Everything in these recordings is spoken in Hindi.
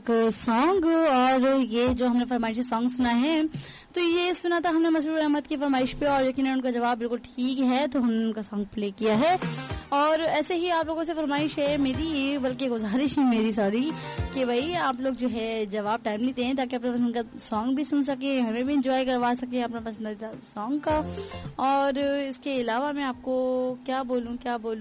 सॉन्ग, और ये जो हमने फरमाइशी सॉन्ग सुना है तो ये सुना था हमने मसरूर अहमद की फरमाइश पे, और यकीनन उनका जवाब बिल्कुल ठीक है तो हमने उनका सॉन्ग प्ले किया है। और ऐसे ही आप लोगों से फरमाइश है मेरी, बल्कि गुजारिश है मेरी, सॉरी, कि भाई आप लोग जो है जवाब टाइमली दें ताकि अपने पसंद का सॉन्ग भी सुन सके, हमें भी इंजॉय करवा सके अपना पसंदीदा सॉन्ग का। और इसके अलावा मैं आपको क्या बोलूं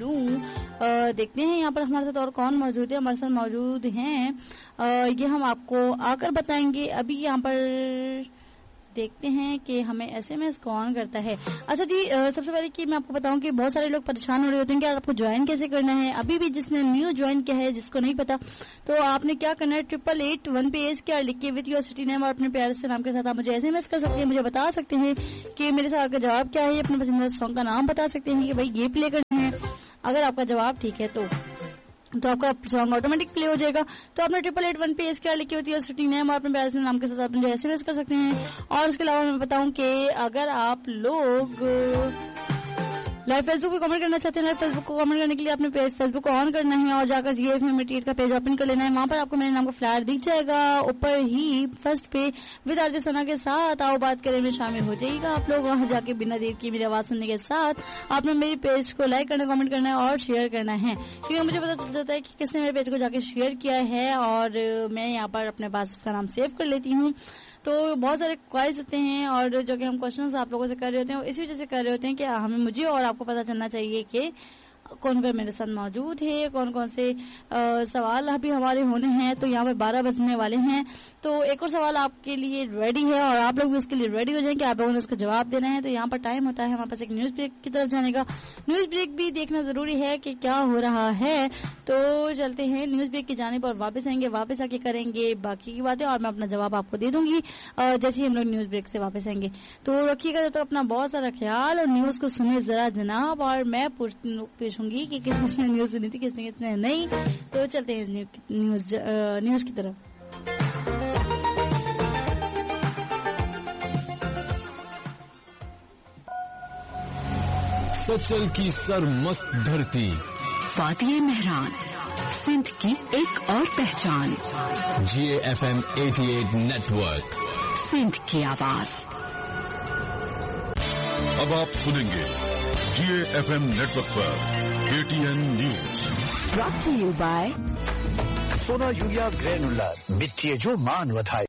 देखते हैं यहाँ पर हमारे साथ और कौन मौजूद है। हमारे साथ मौजूद हैं ये हम आपको आकर बताएंगे। अभी यहाँ पर देखते हैं कि हमें एसएमएस कौन करता है। अच्छा जी, सबसे पहले कि मैं आपको बताऊं कि बहुत सारे लोग परेशान हो रहे होते हैं कि आपको ज्वाइन कैसे करना है। अभी भी जिसने न्यू ज्वाइन किया है, जिसको नहीं पता, तो आपने क्या करना है, 8881 पे SKR लिख के विद योर सिटी नेम और अपने प्यारे से नाम के साथ आप मुझे एसएमएस कर सकते हैं। मुझे बता सकते हैं कि मेरे साथ का जवाब क्या है, अपने पसंदीदा सॉन्ग का नाम बता सकते हैं कि भाई ये प्ले करना है। अगर आपका जवाब ठीक है तो आपका सॉन्ग ऑटोमेटिक प्ले हो जाएगा। तो आपने 8881 पे SKR लिखी होती है सिटी नेम और अपने प्यारे से नाम के साथ आप मुझे एसएमएस कर सकते हैं। और इसके अलावा मैं बताऊं कि अगर आप लोग लाइव फेसबुक पे कमेंट करना चाहते हैं, लाइव फेसबुक को कमेंट करने के लिए आपने फेसबुक को ऑन करना है और जाकर GFM88 का पेज ओपन कर लेना है। वहां पर आपको मेरे नाम का फ्लैट दिख जाएगा, ऊपर ही फर्स्ट पे विद आरजे सना के साथ आओ बात करें में शामिल हो जाइएगा। आप लोग वहां जाके बिना देर की मेरी आवाज सुनने के साथ आपने मेरे पेज को लाइक करना, कमेंट करना है और शेयर करना है, क्योंकि मुझे पता चल जाता है कि किसने मेरे पेज को जाके शेयर किया है और मैं यहाँ पर अपने पास उसका नाम सेव कर लेती हूँ। तो बहुत सारे क्वाइज होते हैं और जो कि हम क्वेश्चंस आप लोगों से कर रहे होते हैं, इसी वजह से कर रहे होते हैं कि हमें, मुझे और आपको पता चलना चाहिए कि कौन कौन मेरे साथ मौजूद है, कौन कौन से सवाल अभी हमारे होने हैं। तो यहाँ पे 12 बजने वाले हैं, तो एक और सवाल आपके लिए रेडी है और आप लोग भी उसके लिए रेडी हो जाएंगे, आप लोगों ने उसका जवाब देना है। तो यहाँ पर टाइम होता है हमारे पास एक न्यूज ब्रेक की तरफ जाने का। न्यूज ब्रेक भी देखना जरूरी है कि क्या हो रहा है, तो चलते हैं न्यूज ब्रेक की जाने पर, वापस आएंगे, वापस आके करेंगे बाकी की बातें और मैं अपना जवाब आपको दे दूंगी जैसे ही हम लोग न्यूज ब्रेक से वापस आएंगे। तो रखिएगा जब तक अपना बहुत सारा ख्याल और न्यूज को सुने जरा जनाब, और मैं पूछूंगी कि किसने न्यूज सुनी थी, किसने नहीं। तो चलते हैं न्यूज की तरफ। सचल की सरमस्त धरती, फातिह मेहरान, सिंध की एक और पहचान, GFM 88 नेटवर्क, सिंध की आवाज। अब आप सुनेंगे GFM नेटवर्क पर KTN news, brought to you by सोना यूरिया ग्रेनुलर मिट्टी जो मान वधाई।